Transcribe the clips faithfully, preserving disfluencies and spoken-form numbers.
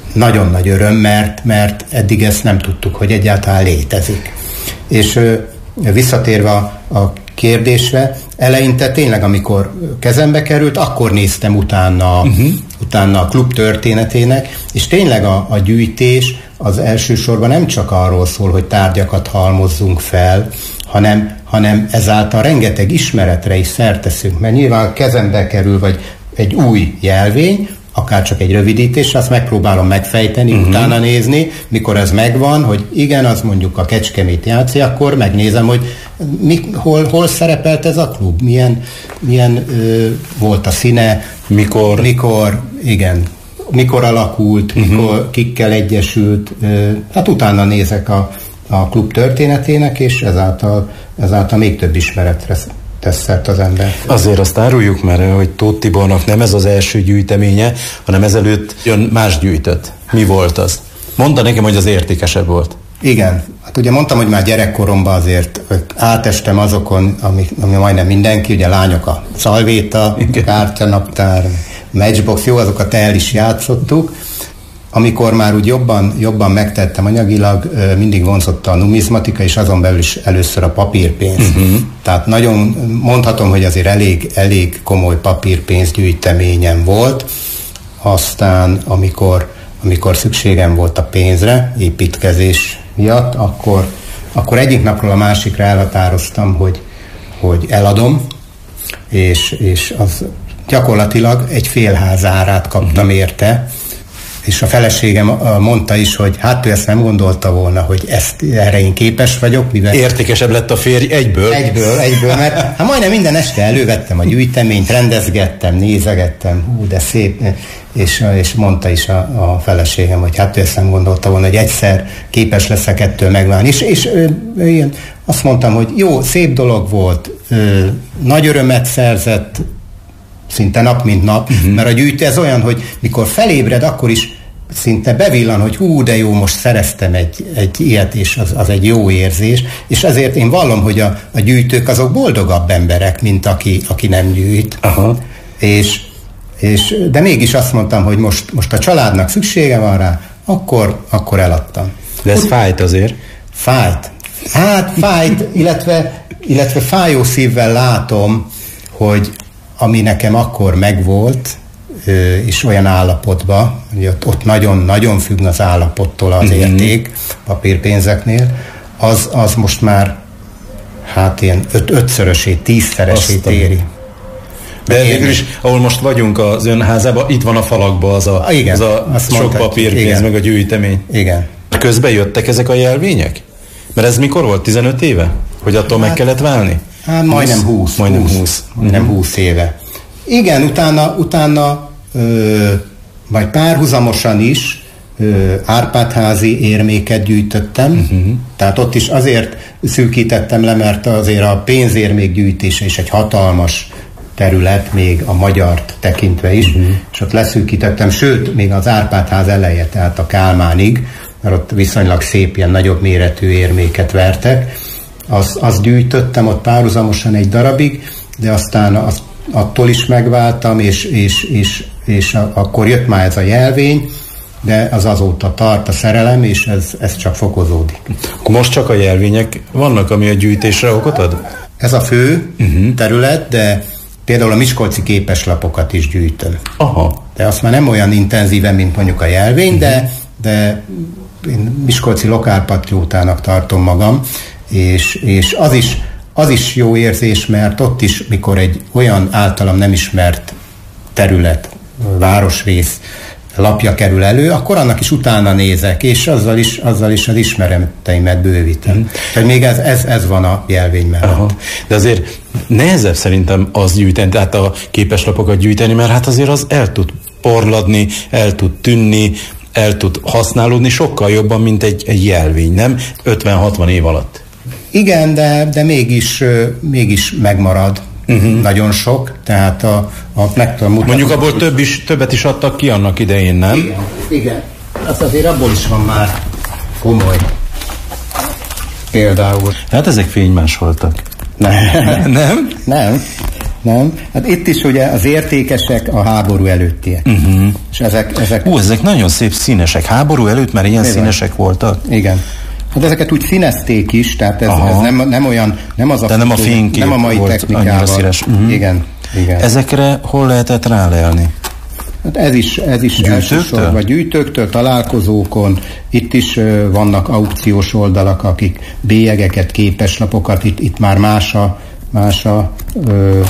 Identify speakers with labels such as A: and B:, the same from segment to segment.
A: nagyon nagy öröm, mert, mert eddig ezt nem tudtuk, hogy egyáltalán létezik. És visszatérve a, a kérdésre, eleinte tényleg, amikor kezembe került, akkor néztem utána, uh-huh. utána a klub történetének, és tényleg a, a gyűjtés az elsősorban nem csak arról szól, hogy tárgyakat halmozzunk fel, hanem, hanem ezáltal rengeteg ismeretre is szert teszünk, mert nyilván a kezembe kerül, vagy egy új jelvény, akár csak egy rövidítés, azt megpróbálom megfejteni, uh-huh. utána nézni, mikor ez megvan, hogy igen, az mondjuk a Kecskemét játszik, akkor megnézem, hogy mi, hol, hol szerepelt ez a klub, milyen, milyen ö, volt a színe, mikor, mikor igen, mikor alakult, uh-huh. mikor, kikkel egyesült, ö, hát utána nézek a, a klub történetének, és ezáltal, ezáltal még több ismeretre tesz szert az ember.
B: Azért azt áruljuk már, hogy Tóth Tibornak nem ez az első gyűjteménye, hanem ezelőtt jön más gyűjtött. Mi volt az? Mondd nekem, hogy az értékesebb volt.
A: Igen. Hát ugye mondtam, hogy már gyerekkoromban azért átestem azokon, ami, ami majdnem mindenki, ugye lányok a szalvéta, kártyanaptár, matchbox, jó, azokat el is játszottuk. Amikor már úgy jobban, jobban megtettem anyagilag, mindig vonzotta a numizmatika, és azon belül is először a papírpénz. Uh-huh. Tehát nagyon mondhatom, hogy azért elég, elég komoly papírpénzgyűjteményem volt. Aztán, amikor, amikor szükségem volt a pénzre, építkezés miatt, akkor, akkor egyik napról a másikra elhatároztam, hogy, hogy eladom, és, és az gyakorlatilag egy félház árát kaptam uh-huh. érte, és a feleségem mondta is, hogy hát ő ezt nem gondolta volna, hogy ezt, erre én képes vagyok. Mivel
B: értékesebb lett a férj egyből?
A: Egyből, egyből, mert hát majdnem minden este elővettem a gyűjteményt, rendezgettem, nézegettem, hú, de szép, és, és mondta is a, a feleségem, hogy hát ő ezt nem gondolta volna, hogy egyszer képes leszek ettől megválni. És, és ő, ő, ilyen, azt mondtam, hogy jó, szép dolog volt, ö, nagy örömet szerzett, szinte nap mint nap, uh-huh. mert a gyűjtő ez olyan, hogy mikor felébred, akkor is szinte bevillan, hogy hú, de jó, most szereztem egy, egy ilyet, és az, az egy jó érzés, és ezért én vallom, hogy a, a gyűjtők azok boldogabb emberek, mint aki, aki nem gyűjt. Uh-huh. És, és, de mégis azt mondtam, hogy most, most a családnak szüksége van rá, akkor, akkor eladtam.
B: De ez Úgy, fájt azért?
A: Fájt. Hát fájt, illetve, illetve fájó szívvel látom, hogy ami nekem akkor megvolt, és olyan állapotban, hogy ott, ott nagyon-nagyon függ az állapottól az mm-hmm. érték papírpénzeknél, az, az most már hát ilyen öt, ötszörösét, tízszeresét éri.
B: De végül is, ahol most vagyunk az ön házában, itt van a falakban az a,
A: igen,
B: az a sok papírpénz, igen. meg a gyűjtemény.
A: Igen.
B: Közben jöttek ezek a jelvények? Mert ez mikor volt? tizenöt éve? Hogy attól hát, meg kellett válni?
A: Hát majdnem húsz.
B: Majdnem húsz.
A: Majdnem húsz éve. Igen, utána, utána ö, vagy párhuzamosan is ö, Árpád-házi érméket gyűjtöttem, uh-huh. tehát ott is azért szűkítettem le, mert azért a pénzérmék gyűjtése is egy hatalmas terület, még a magyart tekintve is, uh-huh. és ott leszűkítettem, sőt, még az Árpád-ház eleje, tehát a Kálmánig, mert ott viszonylag szép, ilyen nagyobb méretű érméket vertek. Azt, azt gyűjtöttem ott párhuzamosan egy darabig, de aztán azt attól is megváltam, és, és, és, és akkor jött már ez a jelvény, de az azóta tart a szerelem, és ez, ez csak fokozódik.
B: Most csak a jelvények vannak, ami a gyűjtésre okot ad?
A: Ez a fő uh-huh. terület, de például a miskolci képeslapokat is gyűjtöm.
B: Aha.
A: De azt már nem olyan intenzíven, mint mondjuk a jelvény, uh-huh. de, de én miskolci lokálpatriótának tartom magam, és, és az is Az is jó érzés, mert ott is, mikor egy olyan általam nem ismert terület, városrész lapja kerül elő, akkor annak is utána nézek, és azzal is, azzal is az ismereteimet bővítem. Mm. Tehát még ez, ez, ez van a jelvény mellett. Aha.
B: De azért nehezebb szerintem az gyűjteni, tehát a képeslapokat gyűjteni, mert hát azért az el tud porladni, el tud tűnni, el tud használódni sokkal jobban, mint egy, egy jelvény, nem? ötven-hatvan év alatt.
A: Igen, de, de mégis, mégis megmarad uh-huh. nagyon sok, tehát a, a meg tudom mutatni.
B: Mondjuk abból több is, többet is adtak ki annak idején, nem?
A: Igen, igen. Az azért abból is van már komoly. Például.
B: Hát ezek fénymás voltak.
A: Nem.
B: Nem?
A: Nem. Nem? Hát itt is ugye az értékesek a háború előttiek.
B: Uh-huh.
A: És ezek, ezek...
B: Ú, ezek nagyon szép színesek. Háború előtt már ilyen Mi színesek van? voltak?
A: Igen. Hát ezeket úgy színezték is, tehát ez, ez nem, nem olyan, nem az a,
B: De nem a fénykép
A: nem a mai technikával.
B: Uh-huh.
A: Igen, igen.
B: Ezekre hol lehetett rálelni?
A: Hát ez is, ez is
B: gyűjtőktől?
A: Vagy gyűjtőktől, találkozókon, itt is uh, vannak aukciós oldalak, akik bélyegeket, képeslapokat, itt, itt már más a, más a uh,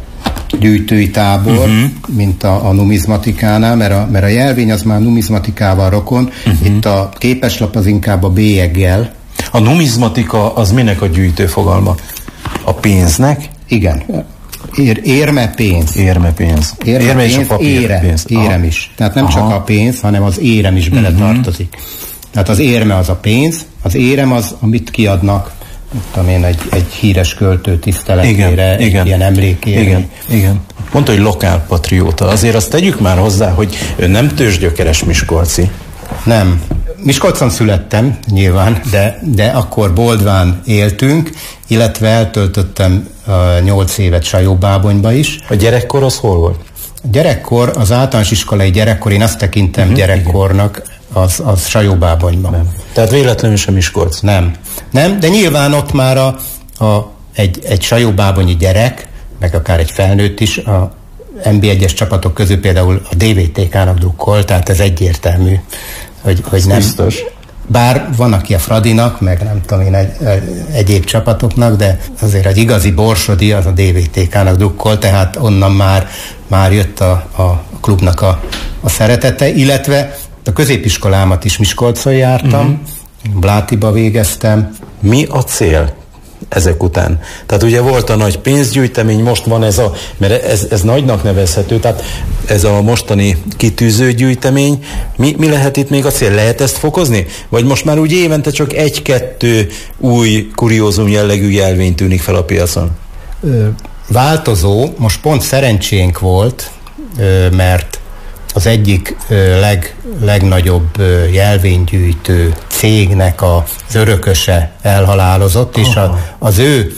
A: gyűjtői tábor, uh-huh. mint a, a numizmatikánál, mert a, mert a jelvény az már numizmatikával rokon, uh-huh. itt a képeslap az inkább a bélyeggel.
B: A numizmatika az minek a gyűjtő fogalma? A pénznek?
A: Igen. Ér, érme pénz.
B: Érme pénz.
A: Érme,
B: érme
A: pénz,
B: és a papír
A: ére,
B: pénz.
A: Érem is. Tehát nem Aha. csak a pénz, hanem az érem is bele uh-huh. tartozik. Tehát az érme az a pénz, az érem az, amit kiadnak, tudom én, egy, egy híres költő tiszteletére,
B: igen,
A: egy
B: igen.
A: ilyen emlékére.
B: Igen, igen. Mondta, hogy lokálpatrióta. Azért azt tegyük már hozzá, hogy ő nem tőzsgyökeres miskolci.
A: Nem. Miskolcon születtem, nyilván, de, de akkor Boldván éltünk, illetve eltöltöttem uh, nyolc évet Sajóbábonyba is.
B: A gyerekkor az hol volt?
A: A gyerekkor, az általános iskolai gyerekkor, én azt tekintem uh-huh, gyerekkornak, az, az Sajóbábonyban. Nem.
B: Tehát véletlenül sem Miskolc?
A: Nem. Nem, de nyilván ott már a, a, egy, egy sajóbábonyi gyerek, meg akár egy felnőtt is, a en bé egyes csapatok közül például a dé vé té ká-nak drukkol, tehát ez egyértelmű, hogy, hogy nem.
B: Biztos.
A: Bár van, aki a Fradinak, meg nem tudom én, egy, egyéb csapatoknak, de azért egy igazi borsodi az a dé vé té ká-nak drukkol, tehát onnan már, már jött a, a klubnak a, a szeretete, illetve a középiskolámat is Miskolcon jártam, uh-huh. Blátiba végeztem.
B: Mi a cél ezek után? Tehát ugye volt a nagy pénzgyűjtemény, most van ez a, mert ez, ez nagynak nevezhető, tehát ez a mostani kitűző gyűjtemény. Mi, mi lehet itt még a cél? Lehet ezt fokozni? Vagy most már úgy évente csak egy-kettő új kuriózum jellegű jelvény tűnik fel a piacon?
A: Ö, változó, most pont szerencsénk volt, ö, mert az egyik ö, leg, legnagyobb ö, jelvénygyűjtő cégnek az örököse elhalálozott, és a, az ő,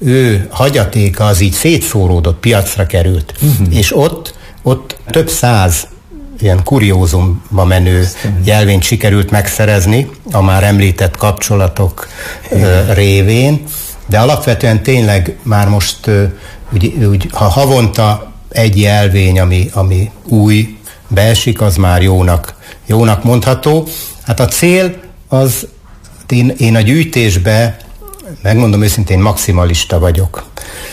A: ő hagyatéka az így szétszóródott, piacra került. Uh-huh. És ott, ott több száz ilyen kuriózumba menő jelvényt sikerült megszerezni a már említett kapcsolatok ö, révén, de alapvetően tényleg már most ö, úgy, úgy, ha havonta egy jelvény, ami, ami új, beesik, az már jónak, jónak mondható. Hát a cél az, én, én a gyűjtésbe, megmondom őszintén, maximalista vagyok.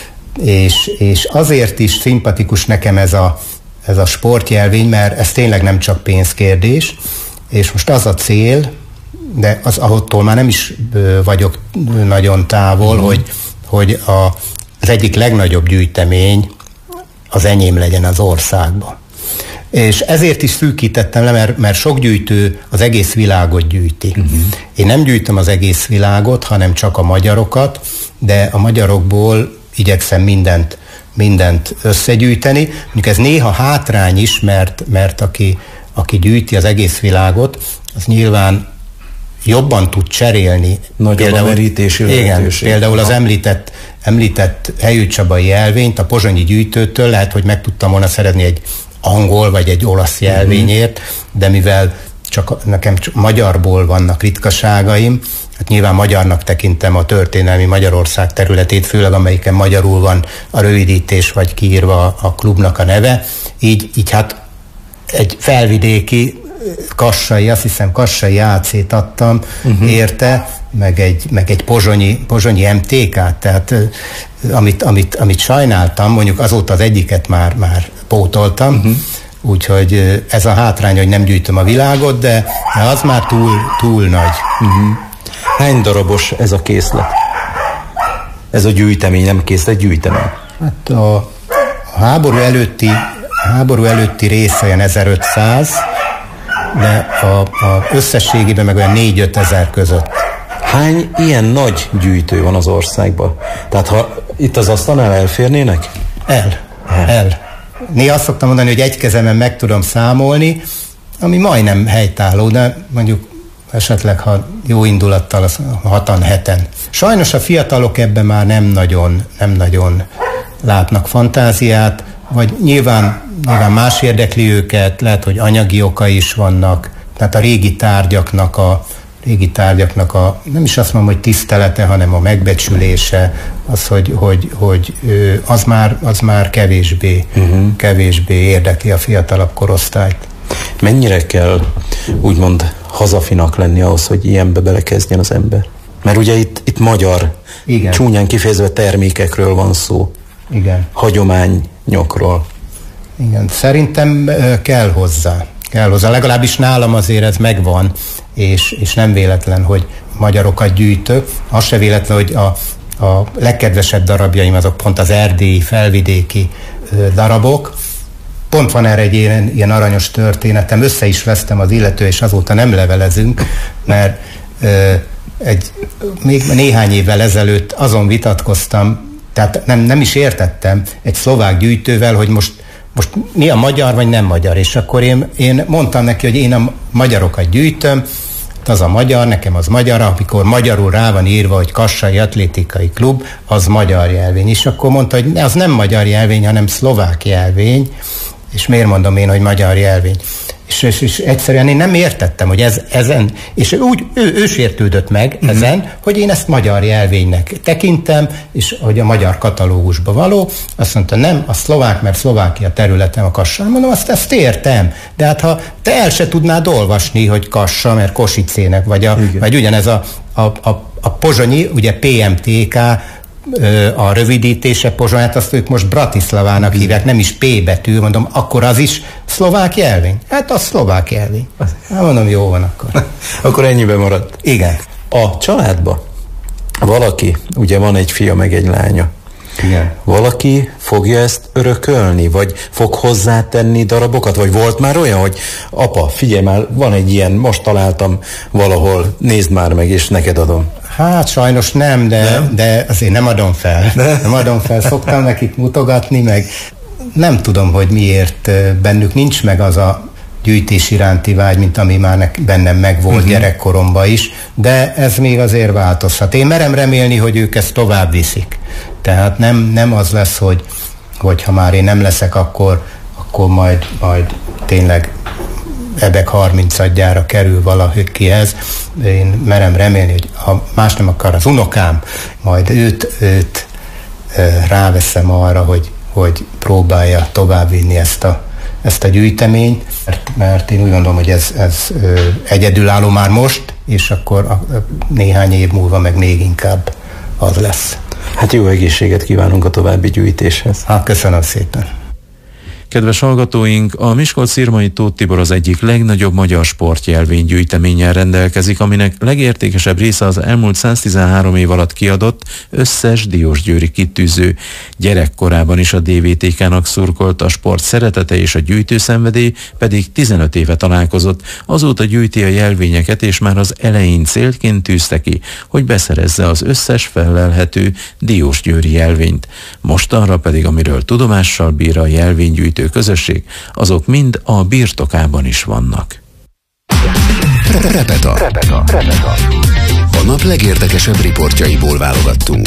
A: És, és azért is szimpatikus nekem ez a, ez a sportjelvény, mert ez tényleg nem csak pénzkérdés, és most az a cél, de az, ahottól már nem is vagyok nagyon távol, mm. hogy, hogy a, az egyik legnagyobb gyűjtemény az enyém legyen az országban. És ezért is szűkítettem le, mert, mert sok gyűjtő az egész világot gyűjti. Uh-huh. Én nem gyűjtöm az egész világot, hanem csak a magyarokat, de a magyarokból igyekszem mindent, mindent összegyűjteni. Mondjuk ez néha hátrány is, mert, mert aki, aki gyűjti az egész világot, az nyilván jobban tud cserélni.
B: Nagyobb a merítési lehetőség.
A: Igen, például az említett, említett Helyő Csabai jelvényt a pozsonyi gyűjtőtől lehet, hogy meg tudtam volna szerezni egy angol vagy egy olasz jelvényért, de mivel csak nekem csak magyarból vannak ritkaságaim, hát nyilván magyarnak tekintem a történelmi Magyarország területét, főleg amelyiken magyarul van a rövidítés vagy kiírva a klubnak a neve, így, így hát egy felvidéki kassai, azt hiszem kassai á cét adtam uh-huh. érte, meg egy, meg egy pozsonyi, pozsonyi em té ká-t, tehát amit, amit, amit sajnáltam, mondjuk azóta az egyiket már, már pótoltam, uh-huh. úgyhogy ez a hátrány, hogy nem gyűjtöm a világot, de az már túl, túl nagy.
B: Uh-huh. Hány darabos ez a készlet? Ez a gyűjtemény, nem készlet, gyűjtemény?
A: Hát a, a háború előtti, háború előtti rész olyan ezerötszáz, de a, a összességében meg olyan négy-öt ezer között.
B: Hány ilyen nagy gyűjtő van az országban? Tehát ha itt az asztalnál elférnének?
A: El. El. El. Néha azt szoktam mondani, hogy egy kezemen meg tudom számolni, ami majdnem helytálló, de mondjuk esetleg, ha jó indulattal, az hatan, heten. Sajnos a fiatalok ebben már nem nagyon, nem nagyon látnak fantáziát, vagy nyilván, nyilván más érdekli őket, lehet, hogy anyagi oka is vannak, tehát a régi tárgyaknak a, régi tárgyaknak a, nem is azt mondom, hogy tisztelete, hanem a megbecsülése, az, hogy, hogy, hogy az, már, az már kevésbé, uh-huh. kevésbé érdekli a fiatalabb korosztályt.
B: Mennyire kell úgymond hazafinak lenni ahhoz, hogy ilyenbe belekezdjen az ember? Mert ugye itt, itt magyar, igen. csúnyán kifejezve termékekről van szó.
A: Igen.
B: Hagyományokról.
A: Igen, szerintem kell hozzá. Kell hozzá. Legalábbis nálam azért ez megvan, és, és nem véletlen, hogy magyarokat gyűjtök. Az se véletlen, hogy a, a legkedvesebb darabjaim azok pont az erdélyi, felvidéki darabok. Pont van erre egy ilyen, ilyen aranyos történetem, össze is vesztem az illető, és azóta nem levelezünk, mert ö, egy, még néhány évvel ezelőtt azon vitatkoztam, tehát nem, nem is értettem egy szlovák gyűjtővel, hogy most, most mi a magyar, vagy nem magyar, és akkor én, én mondtam neki, hogy én a magyarokat gyűjtöm, az a magyar, nekem az magyar, amikor magyarul rá van írva, hogy Kassai Atlétikai Klub, az magyar jelvény, és akkor mondta, hogy az nem magyar jelvény, hanem szlovák jelvény, és miért mondom én, hogy magyar jelvény? És, és, és egyszerűen én nem értettem, hogy ez, ezen, és úgy, ő, ő sértődött meg mm-hmm. ezen, hogy én ezt magyar jelvénynek tekintem, és hogy a magyar katalógusba való, azt mondta, nem, a szlovák, mert Szlovákia területem a Kassa. Mondom, azt, ezt értem, de hát ha te el se tudnád olvasni, hogy Kassa, mert Kosicének, vagy, a, vagy ugyanez a, a, a, a pozsonyi, ugye pé em té ká, a rövidítése Pozsonyát, azt ők most Bratislavának hívják, nem is P betű, mondom, akkor az is szlovák jelvény? Hát az szlovák jelvény. Hát mondom, jó van akkor.
B: Akkor ennyiben maradt.
A: Igen.
B: A családban valaki, ugye van egy fia meg egy lánya.
A: Igen.
B: Valaki fogja ezt örökölni, vagy fog hozzátenni darabokat, vagy volt már olyan, hogy apa, figyelj már, van egy ilyen, most találtam valahol, nézd már meg, és neked adom.
A: Hát sajnos nem, de, nem? de azért nem adom fel. Ne? Nem adom fel, szoktam nekik mutogatni, meg nem tudom, hogy miért bennük nincs meg az a gyűjtés iránti vágy, mint ami már bennem megvolt uh-huh. gyerekkoromban is, de ez még azért változhat. Én merem remélni, hogy ők ezt tovább viszik. Tehát nem, nem az lesz, hogy, hogy ha már én nem leszek, akkor, akkor majd, majd tényleg ebek harmincadjára kerül valakihez. Én merem remélni, hogy ha más nem akar az unokám, majd őt, őt ráveszem arra, hogy, hogy próbálja továbbvinni ezt a, ezt a gyűjteményt, mert, mert én úgy gondolom, hogy ez, ez egyedülálló már most, és akkor a, a néhány év múlva meg még inkább az lesz.
B: Hát jó egészséget kívánunk a további gyűjtéshez.
A: Hát köszönöm szépen.
B: Kedves hallgatóink, a Miskolc-Szirmai Tóth Tibor az egyik legnagyobb magyar sportjelvény gyűjteménnyel rendelkezik, aminek legértékesebb része az elmúlt száztizenhárom év alatt kiadott összes diósgyőri kitűző. Gyerekkorában is a dé vé té ká-nak szurkolt, a sport szeretete és a gyűjtőszenvedély pedig tizenöt éve találkozott. Azóta gyűjti a jelvényeket, és már az elején célként tűzte ki, hogy beszerezze az összes fellelhető diósgyőri jelvényt. Mostanra pedig, amiről tudomással bír a jelvénygyűjtő közösség, azok mind a birtokában is vannak.
C: Repeta. Repeta. Repeta. A nap legérdekesebb riportjaiból válogattunk.